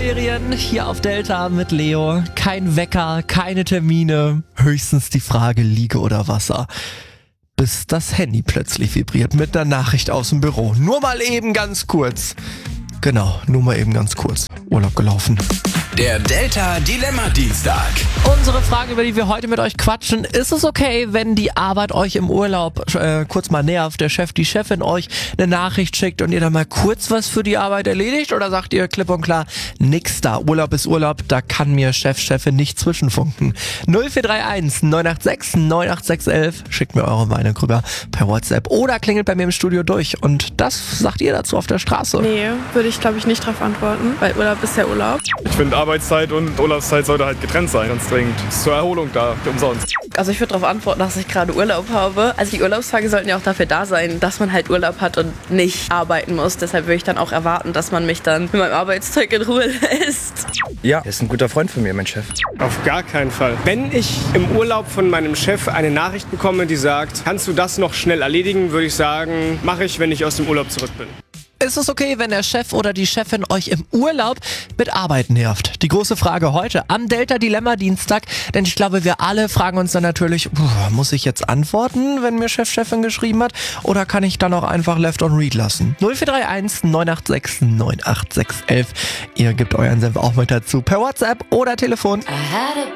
Sommerferien hier auf Delta mit Leo. Kein Wecker, keine Termine, höchstens die Frage Liege oder Wasser. Bis das Handy plötzlich vibriert mit einer Nachricht aus dem Büro. Nur mal eben ganz kurz. Genau, nur mal eben ganz kurz. Urlaub gelaufen. Der Delta Dilemma Dienstag. Unsere Frage, über die wir heute mit euch quatschen, ist es okay, wenn die Arbeit euch im Urlaub kurz mal nervt, der Chef, die Chefin euch eine Nachricht schickt und ihr dann mal kurz was für die Arbeit erledigt? Oder sagt ihr klipp und klar, nix da, Urlaub ist Urlaub, da kann mir Chef, Chefin nicht zwischenfunken. 0431 986 98611, schickt mir eure Meinung rüber per WhatsApp oder klingelt bei mir im Studio durch. Und das sagt ihr dazu auf der Straße. Nee, würde ich glaube ich nicht drauf antworten, weil Urlaub ist ja Urlaub. Ich finde, Arbeitszeit und Urlaubszeit sollte halt getrennt sein, ganz dringend. Ist zur Erholung da, umsonst. Also ich würde darauf antworten, dass ich gerade Urlaub habe. Also die Urlaubstage sollten ja auch dafür da sein, dass man halt Urlaub hat und nicht arbeiten muss. Deshalb würde ich dann auch erwarten, dass man mich dann mit meinem Arbeitszeug in Ruhe lässt. Ja, er ist ein guter Freund von mir, mein Chef. Auf gar keinen Fall. Wenn ich im Urlaub von meinem Chef eine Nachricht bekomme, die sagt, kannst du das noch schnell erledigen, würde ich sagen, mache ich, wenn ich aus dem Urlaub zurück bin. Ist es okay, wenn der Chef oder die Chefin euch im Urlaub mit Arbeit nervt? Die große Frage heute am Delta Dilemma Dienstag, denn ich glaube, wir alle fragen uns dann natürlich, muss ich jetzt antworten, wenn mir Chef, Chefin geschrieben hat, oder kann ich dann auch einfach left on read lassen? 0431 986 98611. Ihr gebt euren Senf auch mit dazu per WhatsApp oder Telefon.